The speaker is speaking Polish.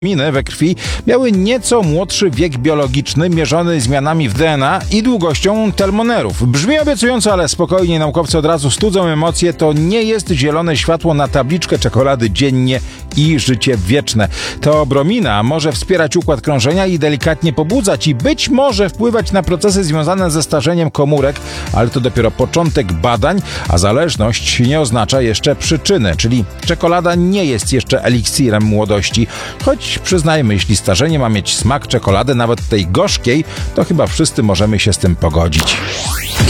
Miny we krwi miały nieco młodszy wiek biologiczny mierzony zmianami w DNA i długością telmonerów. Brzmi obiecująco, ale spokojnie, naukowcy od razu studzą emocje. To nie jest zielone światło na tabliczkę czekolady dziennie i życie wieczne. Teobromina może wspierać układ krążenia i delikatnie pobudzać i być może wpływać na procesy związane ze starzeniem komórek, ale to dopiero początek badań, a zależność nie oznacza jeszcze przyczyny, czyli czekolada nie jest jeszcze eliksirem młodości, choć przyznajmy, jeśli starzenie ma mieć smak czekolady, nawet tej gorzkiej, to chyba wszyscy możemy się z tym pogodzić.